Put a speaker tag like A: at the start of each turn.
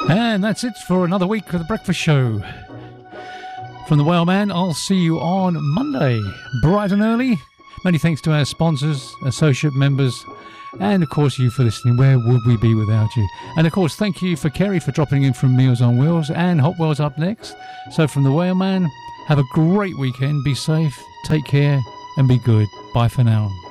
A: And that's it for another week of the Breakfast Show. From the Whaleman, I'll see you on Monday, bright and early. Many thanks to our sponsors, associate members, and of course you for listening. Where would we be without you? And of course, thank you for Kerry for dropping in from Meals on Wheels, and Hot Wheels up next. So from the Whaleman, have a great weekend, be safe, take care, and be good. Bye for now.